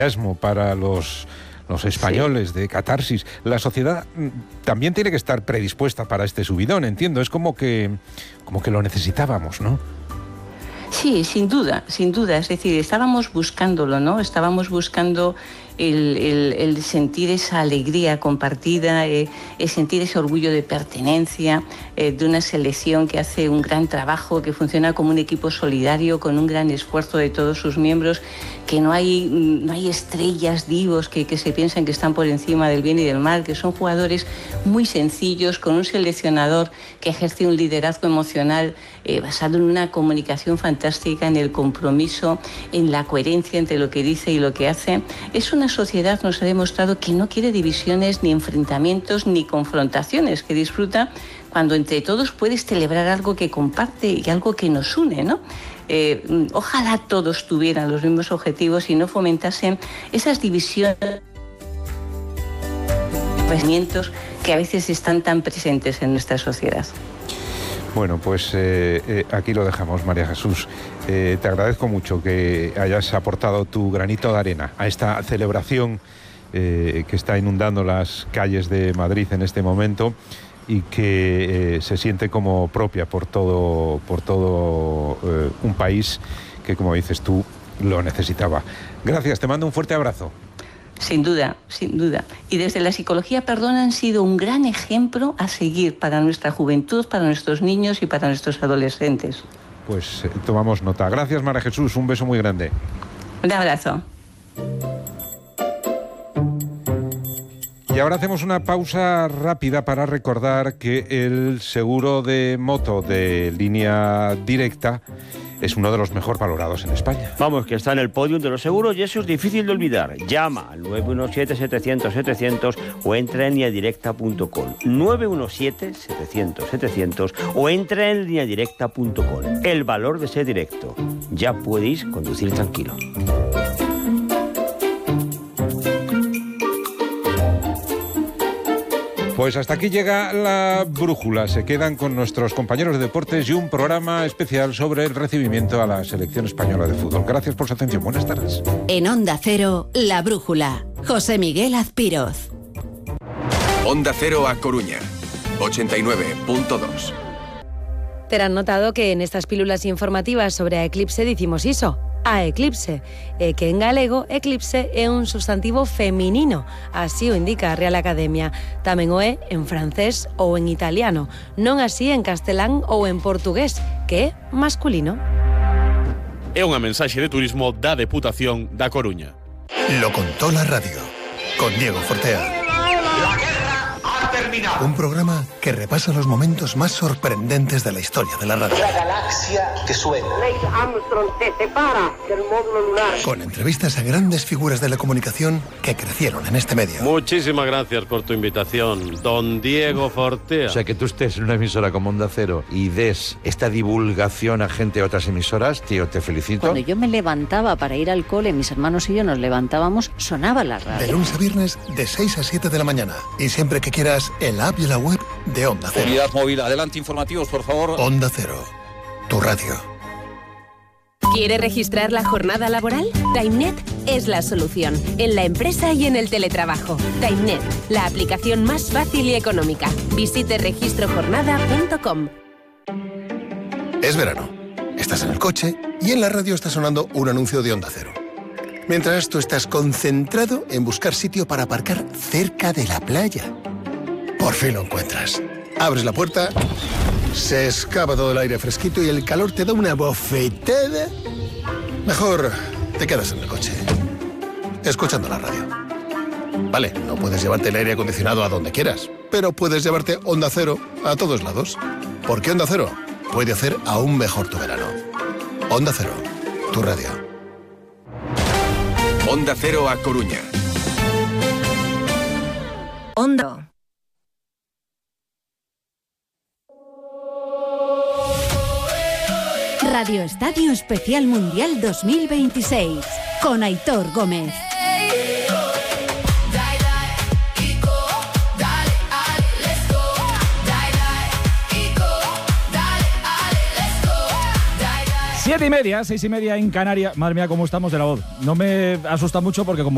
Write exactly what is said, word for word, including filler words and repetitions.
para los, los españoles, sí, de catarsis. La sociedad también tiene que estar predispuesta para este subidón, entiendo. Es como que, como que lo necesitábamos, ¿no? Sí, sin duda, sin duda. Es decir, estábamos buscándolo, ¿no? Estábamos buscando el, el, el sentir esa alegría compartida, eh, el sentir ese orgullo de pertenencia, eh, de una selección que hace un gran trabajo, que funciona como un equipo solidario, con un gran esfuerzo de todos sus miembros, que no hay, no hay estrellas divos que, que se piensan que están por encima del bien y del mal, que son jugadores muy sencillos, con un seleccionador que ejerce un liderazgo emocional eh, basado en una comunicación fantástica, en el compromiso, en la coherencia entre lo que dice y lo que hace. Es una sociedad, nos ha demostrado, que no quiere divisiones, ni enfrentamientos, ni confrontaciones, que disfruta cuando entre todos puedes celebrar algo que comparte y algo que nos une, ¿no? Eh, ojalá todos tuvieran los mismos objetivos y no fomentasen esas divisiones que a veces están tan presentes en nuestra sociedad. Bueno, pues eh, eh, aquí lo dejamos, María Jesús. Eh, te agradezco mucho que hayas aportado tu granito de arena a esta celebración eh, que está inundando las calles de Madrid en este momento y que eh, se siente como propia por todo, por todo eh, un país que, como dices tú, lo necesitaba. Gracias, te mando un fuerte abrazo. Sin duda, sin duda. Y desde la Psicología Perdona han sido un gran ejemplo a seguir para nuestra juventud, para nuestros niños y para nuestros adolescentes. Pues eh, tomamos nota. Gracias, María Jesús. Un beso muy grande. Un abrazo. Y ahora hacemos una pausa rápida para recordar que el seguro de moto de Línea Directa es uno de los mejor valorados en España. Vamos, que está en el podio de los seguros y eso es difícil de olvidar. Llama al nueve uno siete, setecientos, setecientos o entra en línea directa punto com. nueve uno siete, setecientos, setecientos o entra en línea directa punto com. El valor de ser directo. Ya podéis conducir tranquilo. Pues hasta aquí llega la brújula. Se quedan con nuestros compañeros de deportes y un programa especial sobre el recibimiento a la selección española de fútbol. Gracias por su atención. Buenas tardes. En Onda Cero, la brújula. José Miguel Azpiroz. Onda Cero a Coruña, ochenta y nueve punto dos. Terán notado que en estas pílulas informativas sobre a eclipse dicimos iso. A eclipse, e que en galego eclipse é un substantivo feminino, así o indica a Real Academia. Tamén o é en francés ou en italiano, non así en castelán ou en portugués, que é masculino. É unha mensaxe de turismo da Deputación da Coruña. Lo contó la radio, con Diego Fortea. La guerra ha terminado. Un programa que repasa los momentos más sorprendentes de la historia de la radio. La galaxia que suena. Neil Armstrong se separa del módulo lunar. Con entrevistas a grandes figuras de la comunicación que crecieron en este medio. Muchísimas gracias por tu invitación, don Diego Fortea. O sea, que tú estés en una emisora como Onda Cero y des esta divulgación a gente de otras emisoras, tío, te felicito. Cuando yo me levantaba para ir al cole, mis hermanos y yo nos levantábamos, sonaba la radio. De lunes a viernes, de seis a siete de la mañana. Y siempre que quieras, en la app y la web de Onda Cero. Unidad móvil, adelante informativos, por favor. Onda Cero, tu radio. ¿Quiere registrar la jornada laboral? TimeNet es la solución, en la empresa y en el teletrabajo. TimeNet, la aplicación más fácil y económica. Visite registro jornada punto com. Es verano, estás en el coche y en la radio está sonando un anuncio de Onda Cero. Mientras tú estás concentrado en buscar sitio para aparcar cerca de la playa. Por fin lo encuentras. Abres la puerta, se escapa todo el aire fresquito y el calor te da una bofetada. Mejor te quedas en el coche, escuchando la radio. Vale, no puedes llevarte el aire acondicionado a donde quieras, pero puedes llevarte Onda Cero a todos lados. Porque Onda Cero puede hacer aún mejor tu verano. Onda Cero, tu radio. Onda Cero a Coruña. Onda. Radio Estadio Especial Mundial dos mil veintiséis con Aitor Gómez. Siete y media, seis y media en Canarias. Madre mía, cómo estamos de la voz. No me asusta mucho porque como